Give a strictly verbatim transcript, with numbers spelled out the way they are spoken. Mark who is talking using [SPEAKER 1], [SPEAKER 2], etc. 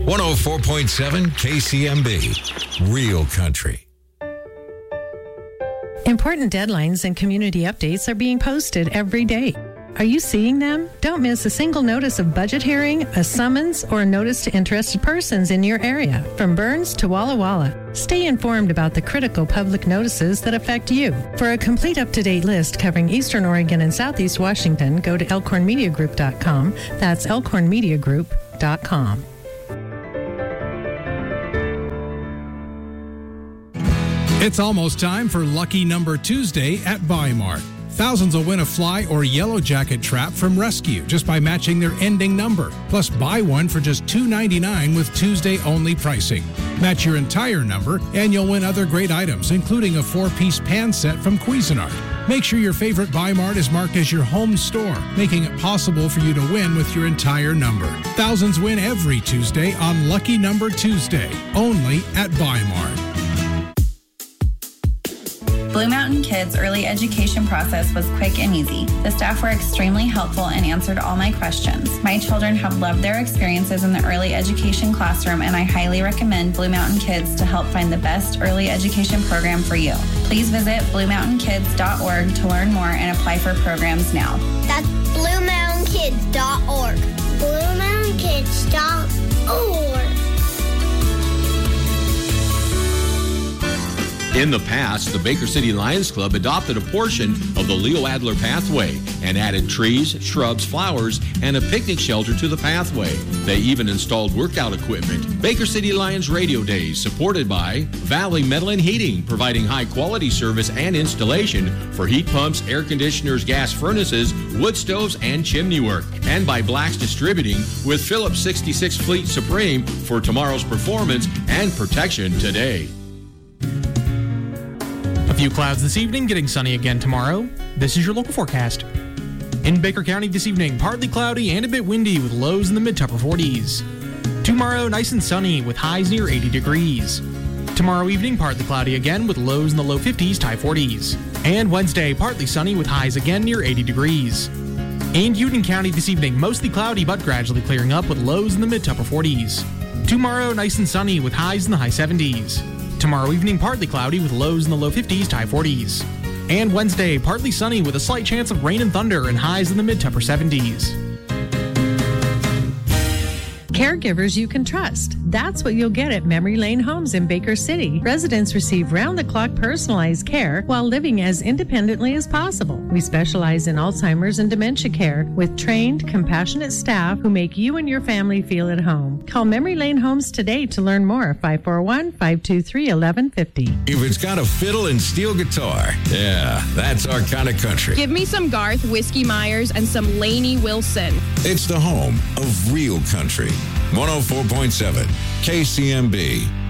[SPEAKER 1] one oh four point seven K C M B, Real Country.
[SPEAKER 2] Important deadlines and community updates are being posted every day. Are you seeing them? Don't miss a single notice of budget hearing, a summons, or a notice to interested persons in your area, from Burns to Walla Walla. Stay informed about the critical public notices that affect you. For a complete up-to-date list covering Eastern Oregon and Southeast Washington, go to elkhorn media group dot com. That's elkhorn media group dot com.
[SPEAKER 3] It's almost time for Lucky Number Tuesday at Bi-Mart. Thousands will win a fly or yellow jacket trap from Rescue just by matching their ending number. Plus, buy one for just two ninety-nine with Tuesday-only pricing. Match your entire number, and you'll win other great items, including a four-piece pan set from Cuisinart. Make sure your favorite Bi-Mart is marked as your home store, making it possible for you to win with your entire number. Thousands win every Tuesday on Lucky Number Tuesday, only at Bi-Mart.
[SPEAKER 4] Blue Mountain Kids' early education process was quick and easy. The staff were extremely helpful and answered all my questions. My children have loved their experiences in the early education classroom, and I highly recommend Blue Mountain Kids to help find the best early education program for you. Please visit blue mountain kids dot org to learn more and apply for programs now.
[SPEAKER 5] That's blue mountain kids dot org. blue mountain kids dot org.
[SPEAKER 6] In the past, the Baker City Lions Club adopted a portion of the Leo Adler pathway and added trees, shrubs, flowers, and a picnic shelter to the pathway. They even installed workout equipment. Baker City Lions Radio Days, supported by Valley Metal and Heating, providing high-quality service and installation for heat pumps, air conditioners, gas furnaces, wood stoves, and chimney work. And by Black's Distributing with Phillips sixty-six Fleet Supreme for tomorrow's performance and protection today.
[SPEAKER 7] A few clouds this evening, getting sunny again tomorrow. This is your local forecast. In Baker County this evening, partly cloudy and a bit windy with lows in the mid-to-upper forties. Tomorrow, nice and sunny with highs near eighty degrees. Tomorrow evening, partly cloudy again with lows in the low fifties to high forties. And Wednesday, partly sunny with highs again near eighty degrees. In Union County this evening, mostly cloudy but gradually clearing up with lows in the mid-to-upper forties. Tomorrow, nice and sunny with highs in the high seventies. Tomorrow evening, partly cloudy with lows in the low fifties to high forties. And Wednesday, partly sunny with a slight chance of rain and thunder and highs in the mid to upper seventies.
[SPEAKER 2] Caregivers you can trust. That's what you'll get at Memory Lane Homes in Baker City. Residents receive round-the-clock personalized care while living as independently as possible. We specialize in Alzheimer's and dementia care with trained, compassionate staff who make you and your family feel at home. Call Memory Lane Homes today to learn more. five four one, five two three, one one five zero.
[SPEAKER 1] If it's got a fiddle and steel guitar, yeah, that's our kind of country.
[SPEAKER 8] Give me some Garth Whiskey Myers and some Lainey Wilson.
[SPEAKER 1] It's the home of real country. one oh four point seven K C M B.